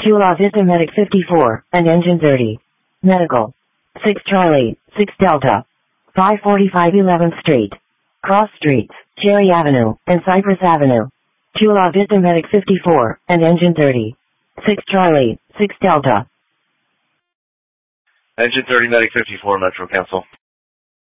Chula Vista Medic 54, and Engine 30. Medical. 6 Charlie, 6 Delta. 545 11th Street. Cross Streets, Cherry Avenue, and Cypress Avenue. Chula Vista Medic 54, and Engine 30. 6 Charlie, 6 Delta. Engine 30 Medic 54, Metro Council.